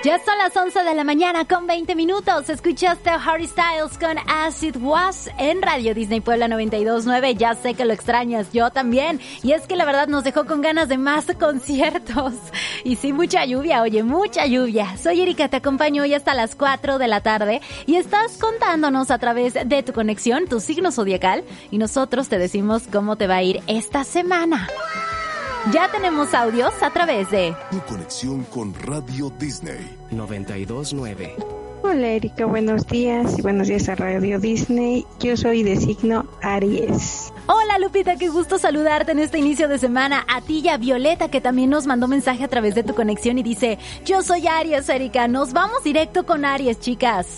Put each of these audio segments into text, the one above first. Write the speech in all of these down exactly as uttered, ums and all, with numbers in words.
Ya son las once de la mañana con veinte minutos. Escuchaste a Harry Styles con As It Was en Radio Disney Puebla noventa y dos punto nueve. Ya sé que lo extrañas, yo también. Y es que la verdad nos dejó con ganas de más conciertos. Y sí, mucha lluvia, oye, mucha lluvia. Soy Erika, te acompaño hoy hasta las cuatro de la tarde. Y estás contándonos a través de tu conexión, tu signo zodiacal. Y nosotros te decimos cómo te va a ir esta semana. Ya tenemos audios a través de tu conexión con Radio Disney noventa y dos punto nueve. Hola Erika, buenos días y buenos días a Radio Disney. Yo soy de signo Aries. Hola Lupita, qué gusto saludarte en este inicio de semana. A ti y a Violeta, que también nos mandó mensaje a través de tu conexión y dice: yo soy Aries, Erika. Nos vamos directo con Aries, chicas.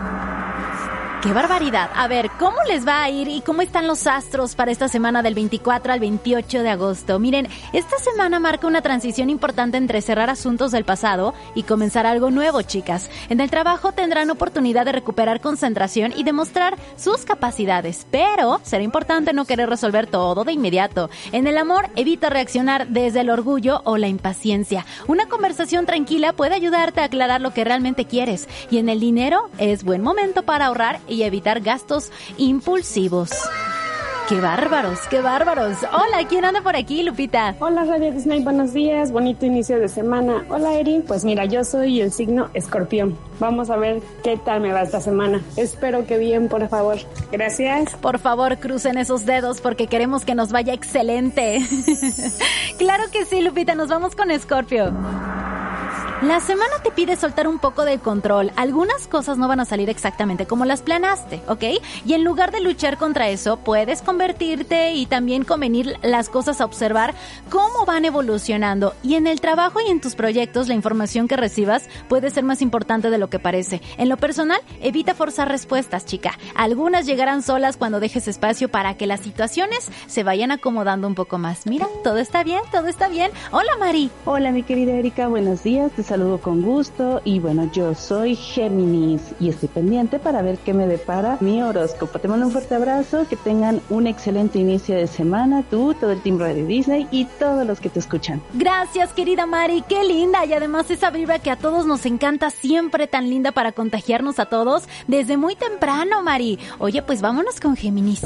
¡Qué barbaridad! A ver, ¿cómo les va a ir y cómo están los astros para esta semana del veinticuatro al veintiocho de agosto? Miren, esta semana marca una transición importante entre cerrar asuntos del pasado y comenzar algo nuevo, chicas. En el trabajo tendrán oportunidad de recuperar concentración y demostrar sus capacidades, pero será importante no querer resolver todo de inmediato. En el amor, evita reaccionar desde el orgullo o la impaciencia. Una conversación tranquila puede ayudarte a aclarar lo que realmente quieres. Y en el dinero, es buen momento para ahorrar y evitar gastos impulsivos. ¡Qué bárbaros, qué bárbaros! Hola, ¿quién anda por aquí, Lupita? Hola, Radio Disney, buenos días, bonito inicio de semana. Hola, Eri, pues mira, yo soy el signo Escorpión. Vamos a ver qué tal me va esta semana. Espero que bien, por favor. Gracias. Por favor, crucen esos dedos porque queremos que nos vaya excelente. Claro que sí, Lupita, nos vamos con Escorpio. La semana te pide soltar un poco del control. Algunas cosas no van a salir exactamente como las planaste, ¿ok? Y en lugar de luchar contra eso, puedes convertirte y también convenir las cosas a observar cómo van evolucionando. Y en el trabajo y en tus proyectos, la información que recibas puede ser más importante de lo que parece. En lo personal, evita forzar respuestas, chica. Algunas llegarán solas cuando dejes espacio para que las situaciones se vayan acomodando un poco más. Mira, todo está bien, todo está bien. Hola, Mari. Hola, mi querida Erika, buenos días. Te saludo con gusto y bueno, yo soy Géminis y estoy pendiente para ver qué me depara mi horóscopo. Te mando un fuerte abrazo, que tengan un excelente inicio de semana, tú, todo el team Radio Disney y todos los que te escuchan. Gracias, querida Mari, qué linda, y además esa vibra que a todos nos encanta, siempre tan linda para contagiarnos a todos desde muy temprano, Mari. Oye, pues vámonos con Géminis.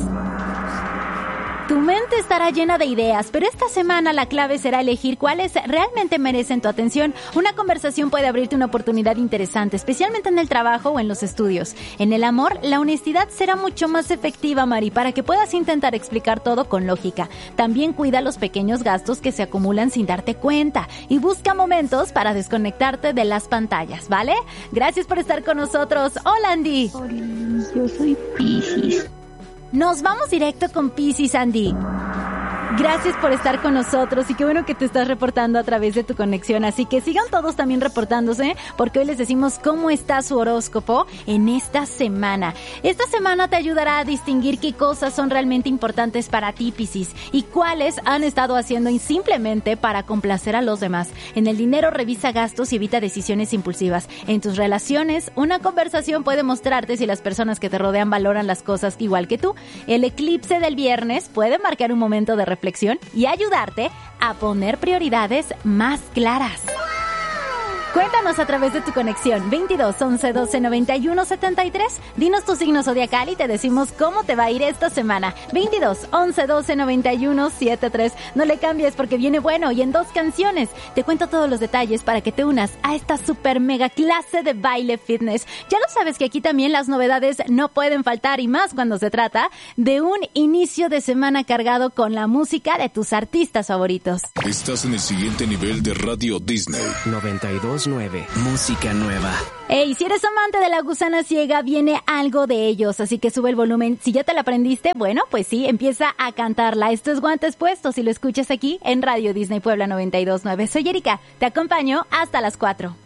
Tu mente estará llena de ideas, pero esta semana la clave será elegir cuáles realmente merecen tu atención. Una conversación puede abrirte una oportunidad interesante, especialmente en el trabajo o en los estudios. En el amor, la honestidad será mucho más efectiva, Mari, para que puedas intentar explicar todo con lógica. También cuida los pequeños gastos que se acumulan sin darte cuenta y busca momentos para desconectarte de las pantallas, ¿vale? Gracias por estar con nosotros. Hola, Andy. Hola, yo soy Piscis. Nos vamos directo con Piscis, Andy. Gracias por estar con nosotros y qué bueno que te estás reportando a través de tu conexión. Así que sigan todos también reportándose porque hoy les decimos cómo está su horóscopo en esta semana. Esta semana te ayudará a distinguir qué cosas son realmente importantes para ti, Piscis, y cuáles han estado haciendo simplemente para complacer a los demás. En el dinero, revisa gastos y evita decisiones impulsivas. En tus relaciones, una conversación puede mostrarte si las personas que te rodean valoran las cosas igual que tú. El eclipse del viernes puede marcar un momento de reflexión y ayudarte a poner prioridades más claras. Cuéntanos a través de tu conexión veintidós, once, doce, noventa y uno, setenta y tres. Dinos tu signo zodiacal y te decimos cómo te va a ir esta semana. veintidós, once, doce, noventa y uno, setenta y tres. No le cambies porque viene bueno y en dos canciones. Te cuento todos los detalles para que te unas a esta super mega clase de baile fitness. Ya lo sabes que aquí también las novedades no pueden faltar y más cuando se trata de un inicio de semana cargado con la música de tus artistas favoritos. Estás en el siguiente nivel de Radio Disney noventa y dos punto nueve. Música nueva. Hey, si eres amante de La Gusana Ciega, viene algo de ellos, así que sube el volumen. Si ya te la aprendiste, bueno, pues sí, empieza a cantarla. Esto es Guantes Puestos y lo escuchas aquí en Radio Disney Puebla noventa y dos punto nueve. Soy Erika, te acompaño hasta las cuatro.